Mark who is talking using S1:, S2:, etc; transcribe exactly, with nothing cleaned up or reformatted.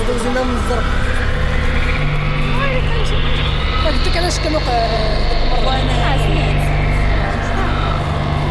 S1: دوزينا من الزرق.
S2: قلت لك علاش كان وقع ديك المره
S3: وانا